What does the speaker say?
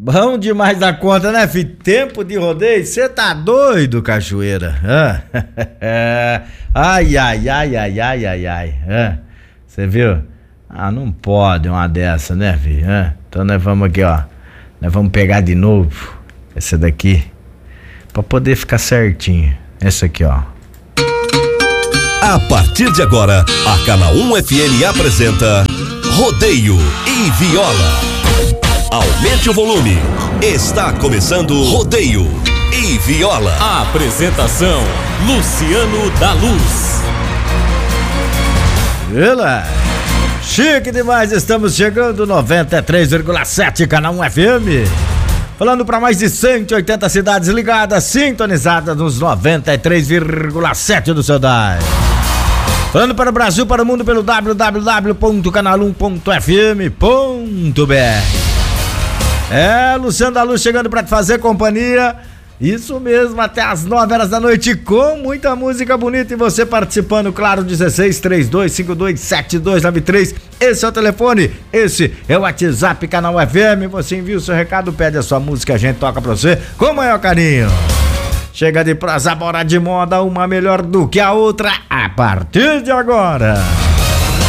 Bom demais da conta, né, filho? Tempo de rodeio, você tá doido, cachoeira? Ai, ai, ai, ai, ai, ai, ai. Você viu? Não pode uma dessa, né, filho? Então nós vamos aqui, ó. Nós vamos pegar de novo essa daqui pra poder ficar certinho. Essa aqui, ó. A partir de agora, a Canal 1 FM apresenta Rodeio e Viola. Aumente o volume. Está começando Rodeio e Viola. A apresentação: Luciano da Luz. Ela, chique demais, estamos chegando 93,7 Canal 1 FM. Falando para mais de 180 cidades ligadas, sintonizadas nos 93,7 do seu dial. Falando para o Brasil, para o mundo pelo www.canal1.fm.br. Luciano da Luz chegando para te fazer companhia. Isso mesmo, até as 9 horas da noite com muita música bonita e você participando, claro, 1632527293. Esse é o telefone, esse é o WhatsApp Canal FM. Você envia o seu recado, pede a sua música, a gente toca pra você com o maior carinho. Chega de prosa, bora de moda, uma melhor do que a outra a partir de agora.